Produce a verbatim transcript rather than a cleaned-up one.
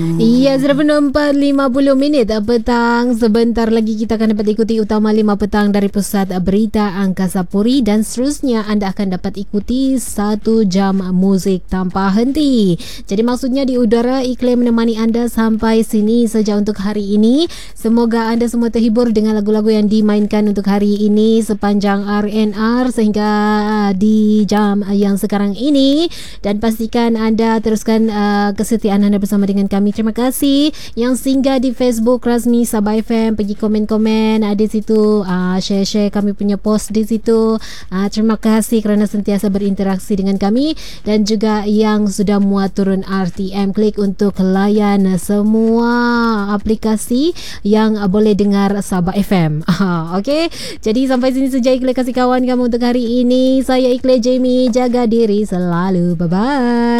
Iya, sudah penuh empat lima puluh minit petang. Sebentar lagi kita akan dapat ikuti Utama lima petang dari Pusat Berita Angkasa Puri, dan seterusnya anda akan dapat ikuti satu jam muzik tanpa henti. Jadi maksudnya di udara iklim menemani anda sampai sini saja untuk hari ini. Semoga anda semua terhibur dengan lagu-lagu yang dimainkan untuk hari ini sepanjang R N R sehingga di jam yang sekarang ini, dan pastikan anda teruskan uh, kesetiaan anda bersama dengan kami. Terima kasih yang singgah di Facebook rasmi Sabah F M, pergi komen-komen uh, di situ, uh, share-share kami punya post di situ. Uh, terima kasih kerana sentiasa berinteraksi dengan kami, dan juga yang sudah muat turun R T M Klik untuk layan semua aplikasi yang uh, boleh dengar Sabah F M. Uh, Okey, jadi sampai sini saja Ikhlas kasih kawan kamu untuk hari ini. Saya Ikhlas Jamie, jaga diri selalu. Bye-bye.